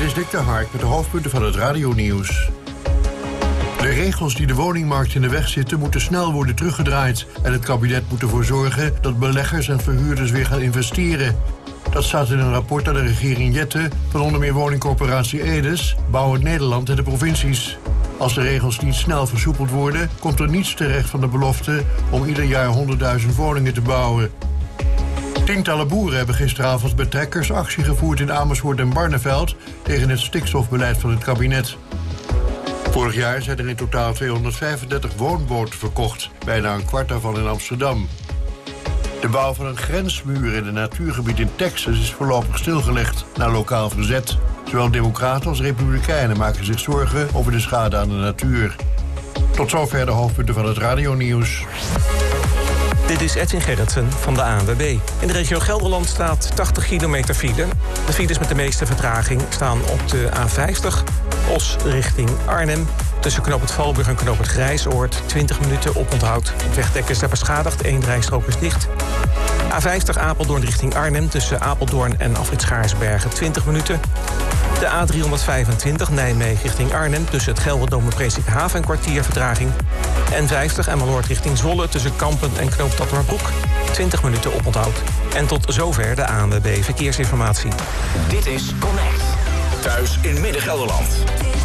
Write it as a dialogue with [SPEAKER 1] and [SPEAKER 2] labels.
[SPEAKER 1] is Dick de Hark met de hoofdpunten van het radionieuws. De regels die de woningmarkt in de weg zitten moeten snel worden teruggedraaid. En het kabinet moet ervoor zorgen dat beleggers en verhuurders weer gaan investeren. Dat staat in een rapport aan de regering Jette van onder meer woningcorporatie Edes, Bouwen Nederland en de provincies. Als de regels niet snel versoepeld worden, komt er niets terecht van de belofte om ieder jaar 100.000 woningen te bouwen. Tientallen boeren hebben gisteravond met trekkers actie gevoerd in Amersfoort en Barneveld tegen het stikstofbeleid van het kabinet. Vorig jaar zijn er in totaal 235 woonboten verkocht, bijna een kwart daarvan in Amsterdam. De bouw van een grensmuur in een natuurgebied in Texas is voorlopig stilgelegd na lokaal verzet. Zowel democraten als republikeinen maken zich zorgen over de schade aan de natuur. Tot zover de hoofdpunten van het radionieuws.
[SPEAKER 2] Dit is Edwin Gerritsen van de ANWB. In de regio Gelderland staat 80 kilometer file. De files met de meeste vertraging staan op de A50... Os richting Arnhem. Tussen knoop het Valburg en knoop het Grijsoord 20 minuten oponthoud. Het wegdek is daar beschadigd, 1 rijstrook is dicht. A50 Apeldoorn richting Arnhem tussen Apeldoorn en Afrit Schaarsbergen 20 minuten. De A325 Nijmegen richting Arnhem tussen het Gelderdoom en Presikhaven een kwartier vertraging. N50 Emmeloord richting Zwolle tussen Kampen en Knoop Tatterbroek 20 minuten oponthoud. En tot zover de ANWB Verkeersinformatie.
[SPEAKER 3] Dit is Connect. Thuis in Midden-Gelderland.